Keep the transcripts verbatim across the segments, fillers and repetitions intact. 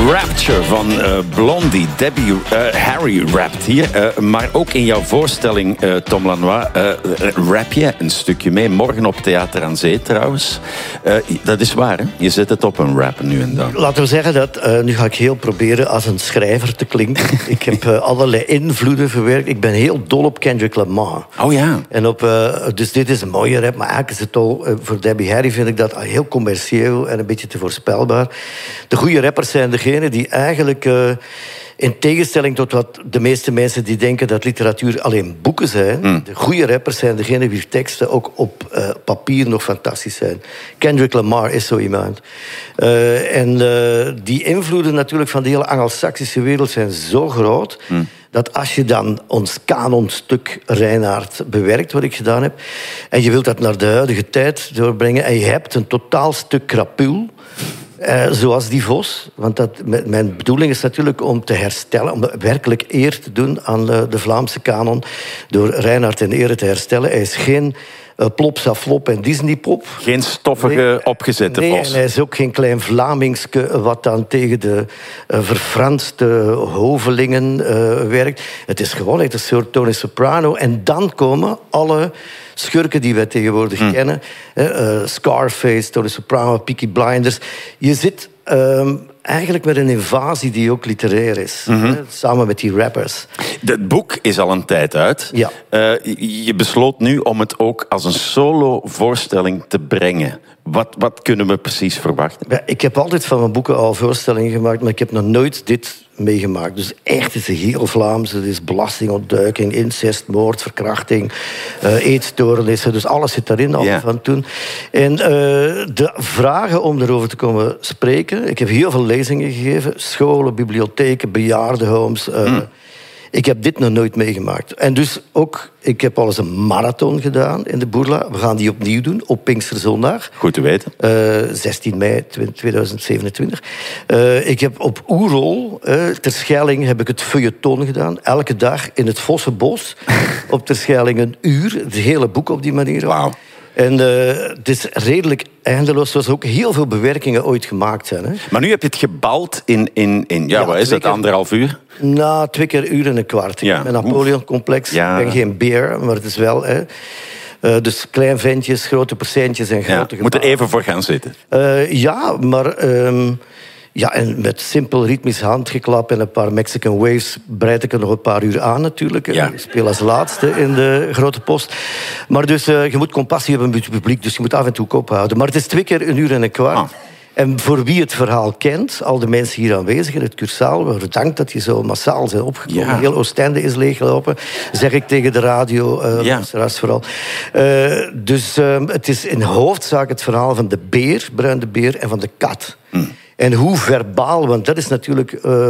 Rapture van uh, Blondie. Debbie uh, Harry rapt hier. Uh, maar ook in jouw voorstelling, uh, Tom Lanois, uh, rap je een stukje mee. Morgen op Theater aan Zee trouwens. Uh, dat is waar, hè? Je zet het op een rap nu en dan. Laten we zeggen dat... Uh, nu ga ik heel proberen als een schrijver te klinken. Ik heb uh, allerlei invloeden verwerkt. Ik ben heel dol op Kendrick Lamar. Oh ja. En op, uh, dus dit is een mooie rap, maar eigenlijk is het al... Uh, voor Debbie Harry vind ik dat heel commercieel en een beetje te voorspelbaar. De goede rappers zijn degenen die eigenlijk... Uh, in tegenstelling tot wat de meeste mensen die denken dat literatuur alleen boeken zijn... Mm. de goede rappers zijn degenen wie teksten ook op uh, papier nog fantastisch zijn. Kendrick Lamar is zo iemand. Uh, en uh, die invloeden natuurlijk van de hele Anglo-Saxische wereld zijn zo groot... Mm. dat als je dan ons kanonstuk Reinaard bewerkt, wat ik gedaan heb... en je wilt dat naar de huidige tijd doorbrengen... en je hebt een totaal stuk krapul... Uh, zoals die Vos. Want dat, mijn bedoeling is natuurlijk om te herstellen... om werkelijk eer te doen aan de, de Vlaamse kanon... door Reinaard ten ere te herstellen. Hij is geen uh, plop, saflop en Disney-pop. Geen stoffige, nee, opgezette nee, Vos. En hij is ook geen klein Vlamingske... wat dan tegen de uh, verfranste hovelingen uh, werkt. Het is gewoon echt een soort Tony Soprano. En dan komen alle... schurken die wij tegenwoordig hmm. kennen. Uh, Scarface, Tony Soprano, Peaky Blinders. Je zit uh, eigenlijk met een invasie die ook literair is. Mm-hmm. Hè, samen met die rappers. Het boek is al een tijd uit. Ja. Uh, je besloot nu om het ook als een solo-voorstelling te brengen. Wat, wat kunnen we precies verwachten? Ja, ik heb altijd van mijn boeken al voorstellingen gemaakt... maar ik heb nog nooit dit meegemaakt. Dus echt, het is heel Vlaams. Het is belastingontduiking, incest, moord, verkrachting... Uh, eetstoornissen, dus alles zit daarin al yeah. van toen. En uh, de vragen om erover te komen spreken... Ik heb heel veel lezingen gegeven. Scholen, bibliotheken, bejaardenhomes... Uh, mm. Ik heb dit nog nooit meegemaakt. En dus ook, ik heb al eens een marathon gedaan in de Bourla. We gaan die opnieuw doen, op Pinksterzondag. Goed te weten. Uh, zestien mei tweeduizend zevenentwintig. Uh, ik heb op Oerol, uh, Terschelling, heb ik het feuilleton gedaan. Elke dag in het Vossenbos. Op Terschelling een uur. Het hele boek op die manier. Wauw. En uh, het is redelijk eindeloos, zoals ook heel veel bewerkingen ooit gemaakt zijn. Hè. Maar nu heb je het gebald in, in, in ja, ja, wat is dat, keer, anderhalf uur? Na twee keer uur en een kwart. Ja. Mijn Napoleon-complex. Ja. Ik ben geen beer, maar het is wel... Hè. Uh, dus klein ventjes, grote percentjes en grote ja, moet er even voor gaan zitten. Uh, ja, maar... Um, Ja, en met simpel ritmisch handgeklap en een paar Mexican waves... breid ik er nog een paar uur aan natuurlijk. Ja. Ik speel als laatste in de Grote Post. Maar dus, uh, je moet compassie hebben met het publiek... dus je moet af en toe kop houden. Maar het is twee keer een uur en een kwart. Ah. En voor wie het verhaal kent, al de mensen hier aanwezig in het cursaal... bedankt dat je zo massaal zijn opgekomen. Ja. Heel Oostende is leeggelopen, zeg ik tegen de radio. Uh, ja. vooral. Uh, dus uh, het is in hoofdzaak het verhaal van de beer, Bruin de Beer... en van de kat. Mm. En hoe verbaal, want dat is natuurlijk... Uh,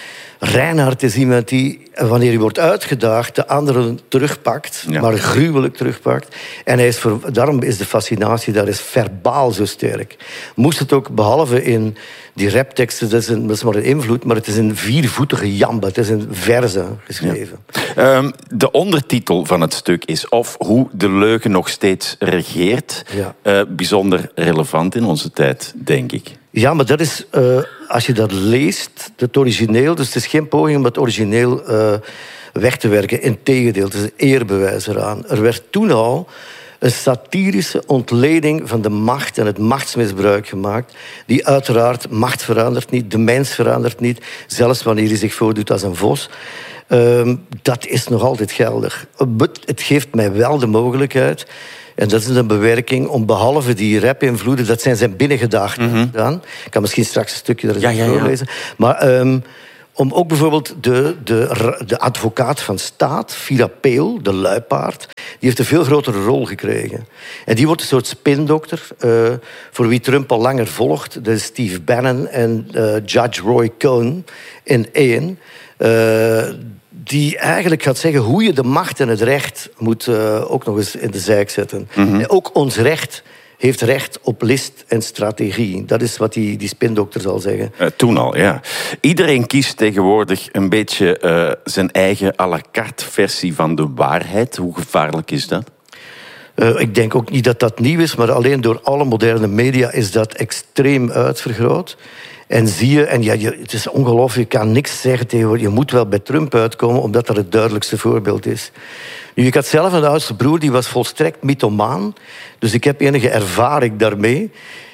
Reinaard is iemand die, wanneer hij wordt uitgedaagd... de anderen terugpakt, ja. maar gruwelijk terugpakt. En hij is voor, daarom is de fascinatie daar is verbaal zo sterk. Moest het ook, behalve in die rapteksten... dat is, een, dat is maar een invloed, maar het is een viervoetige jamba. Het is een verse geschreven. Ja. Um, de ondertitel van het stuk is... Of hoe de leugen nog steeds regeert. Ja. Uh, bijzonder relevant in onze tijd, denk ik. Ja, maar dat is, uh, als je dat leest, het origineel... dus het is geen poging om het origineel uh, weg te werken. Integendeel, het is een eerbewijs eraan. Er werd toen al een satirische ontleding van de macht... en het machtsmisbruik gemaakt... die uiteraard, macht verandert niet, de mens verandert niet... zelfs wanneer hij zich voordoet als een vos... Uh, dat is nog altijd geldig. Het geeft mij wel de mogelijkheid... En dat is een bewerking om behalve die rap-invloeden... dat zijn zijn binnengedachten mm-hmm. gedaan. Ik kan misschien straks een stukje er ja, ja, ja. voorlezen. Maar um, om ook bijvoorbeeld de, de, de advocaat van staat... Vira Peel, de luipaard... die heeft een veel grotere rol gekregen. En die wordt een soort spindokter... Uh, voor wie Trump al langer volgt. Dat is Steve Bannon en uh, Judge Roy Cohn in één... Uh, die eigenlijk gaat zeggen hoe je de macht en het recht moet uh, ook nog eens in de zijk zetten. Mm-hmm. En ook ons recht heeft recht op list en strategie. Dat is wat die, die spindokter zal zeggen. Uh, toen al, ja. Iedereen kiest tegenwoordig een beetje uh, zijn eigen à la carte versie van de waarheid. Hoe gevaarlijk is dat? Uh, ik denk ook niet dat dat nieuw is, maar alleen door alle moderne media is dat extreem uitvergroot. En zie je, en ja, je, het is ongelooflijk, je kan niks zeggen tegenwoordig. Je moet wel bij Trump uitkomen, omdat dat het duidelijkste voorbeeld is. Nu, ik had zelf een oudste broer, die was volstrekt mythomaan. Dus ik heb enige ervaring daarmee.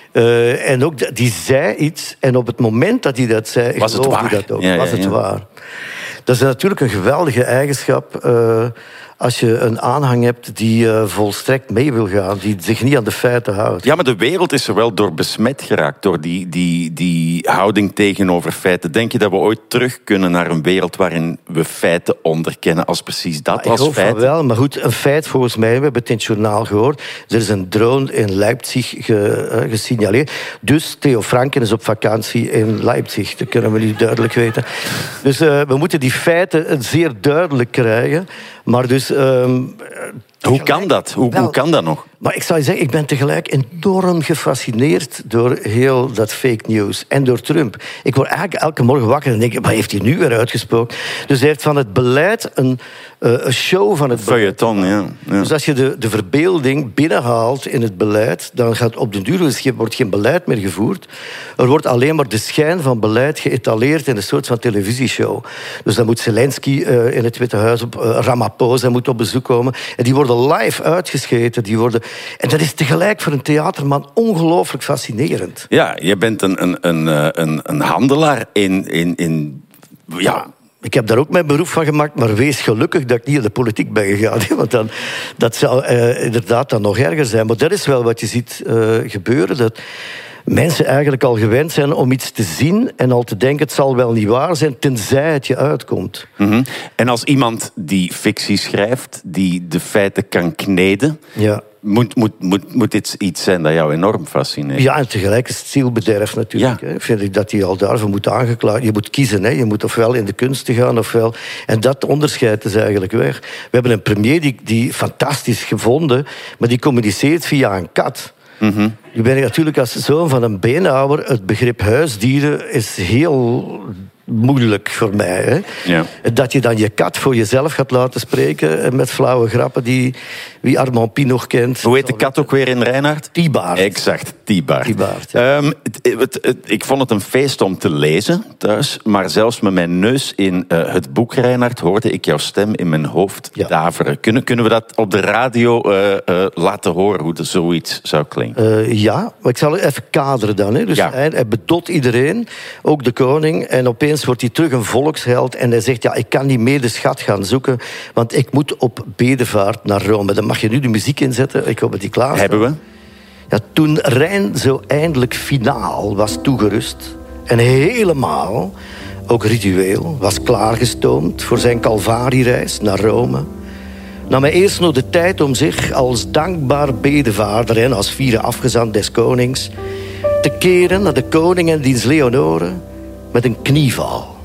Uh, en ook, die zei iets, en op het moment dat hij dat zei, was geloofde het waar? dat ook. Ja, ja, was het ja. waar. Dat is natuurlijk een geweldige eigenschap uh, als je een aanhang hebt die uh, volstrekt mee wil gaan, die zich niet aan de feiten houdt. Ja, maar de wereld is er wel door besmet geraakt, door die, die, die houding tegenover feiten. Denk je dat we ooit terug kunnen naar een wereld waarin we feiten onderkennen als precies dat, ja, als ik hoop feit? van wel, maar goed, een feit volgens mij, we hebben het in het journaal gehoord, er is een drone in Leipzig ge, uh, gesignaleerd. Dus Theo Franken is op vakantie in Leipzig, dat kunnen we nu duidelijk weten. Dus uh, we moeten die feiten zeer duidelijk krijgen. Maar dus... Um, hoe kan dat? Hoe, wel, hoe kan dat nog? Maar ik zou je zeggen, ik ben tegelijk enorm gefascineerd door heel dat fake news. En door Trump. Ik word eigenlijk elke morgen wakker en denk, wat heeft hij nu weer uitgesproken? Dus hij heeft van het beleid een, uh, een show van het feuilleton, beleid. Ja, ja. Dus als je de, de verbeelding binnenhaalt in het beleid, dan gaat op den duur dus wordt geen beleid meer gevoerd. Er wordt alleen maar de schijn van beleid geëtaleerd in een soort van televisieshow. Dus dan moet Zelensky uh, in het Witte Huis op, uh, Ramaphosa moet op bezoek komen. En die worden live uitgescheten. Die worden... En dat is tegelijk voor een theaterman ongelooflijk fascinerend. Ja, je bent een, een, een, een, een handelaar in... in, in ja. Ik heb daar ook mijn beroep van gemaakt, maar wees gelukkig dat ik niet in de politiek ben gegaan. Want dan, dat zou uh, inderdaad dan nog erger zijn. Maar dat is wel wat je ziet uh, gebeuren. Dat mensen eigenlijk al gewend zijn om iets te zien en al te denken, het zal wel niet waar zijn, tenzij het je uitkomt. Mm-hmm. En als iemand die fictie schrijft, die de feiten kan kneden... Ja. Moet, moet, moet, moet dit iets zijn dat jou enorm fascineert? Ja, en tegelijk is het zielbederf natuurlijk. Ja. Hè. Vind ik dat hij al daarvoor moet aangeklaagd. Je moet kiezen, hè. Je moet ofwel in de kunsten gaan, ofwel... En dat onderscheid is eigenlijk weg. We hebben een premier die, die fantastisch gevonden, maar die communiceert via een kat. Mm-hmm. Nu ben ik natuurlijk als zoon van een beenhouwer, het begrip huisdieren is heel moeilijk voor mij. Hè? Ja. Dat je dan je kat voor jezelf gaat laten spreken met flauwe grappen die wie Armand Pie nog kent. Hoe heet de kat ook weer in Reinhard? Thiebaard. Exact, Thiebaard. Thiebaard, ja. um, het, het, het, ik vond het een feest om te lezen thuis, maar zelfs met mijn neus in uh, het boek Reinhard hoorde ik jouw stem in mijn hoofd ja. daveren. Kunnen, kunnen we dat op de radio uh, uh, laten horen, hoe er zoiets zou klinken? Uh, ja, maar ik zal even kaderen dan. Hè. Dus ja. hij, hij bedot iedereen, ook de koning, en opeens wordt hij terug een volksheld en hij zegt, ja, ik kan niet meer de schat gaan zoeken, want ik moet op bedevaart naar Rome. Dan mag je nu de muziek inzetten, ik hoop dat die klaar staat. Hebben we? Ja, toen Rijn zo eindelijk finaal was toegerust en helemaal, ook ritueel, was klaargestoomd voor zijn Calvariereis naar Rome, nam hij eerst nog de tijd om zich als dankbaar bedevaarder en als vierde afgezant des konings te keren naar de koning en diens Leonore met een knieval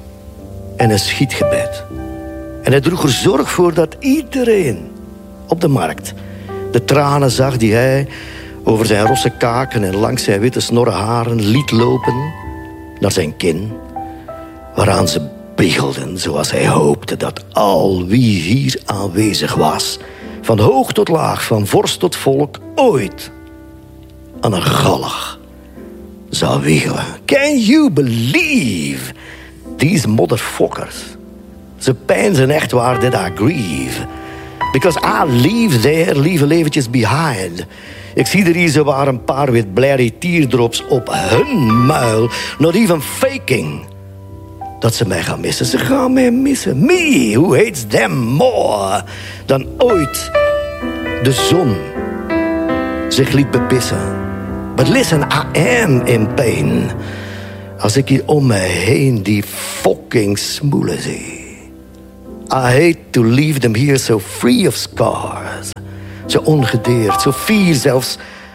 en een schietgebed. En hij droeg er zorg voor dat iedereen op de markt de tranen zag die hij over zijn rosse kaken en langs zijn witte snorre haren liet lopen naar zijn kin, waaraan ze biggelden zoals hij hoopte dat al wie hier aanwezig was, van hoog tot laag, van vorst tot volk, ooit aan een galg zou wiegelen. Can you believe these motherfuckers? Ze pijnzen echt waar that I grieve. Because I leave there, lieve leventjes behind. Ik zie er hier zo waar een paar wit blurry teardrops op hun muil. Not even faking dat ze mij gaan missen. Ze gaan mij missen. Me, who hates them more dan ooit de zon zich liet bepissen. But listen, I am in pain als ik hier om mij heen die fucking smoelen zie. I hate to leave them here so free of scars. Zo ongedeerd, zo fier, zelfs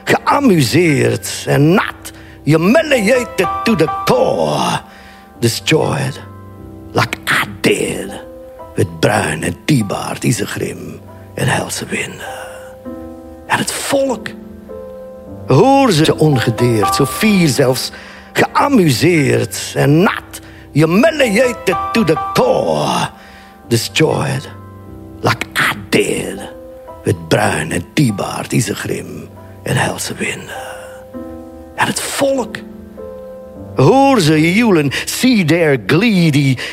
geamuseerd. En not humiliated to the core. Destroyed, like I did. Met Bruin en Thiebaard, Isegrim en Helse Winden. En het volk, hoor ze, zo ongedeerd, zo fier, zelfs geamuseerd. En not humiliated to the core. Destroyed, like I did. Wit-bruin en Tiebaard, Isegrim en helse winden. En het volk. Hoor ze joelen, zie der glee, die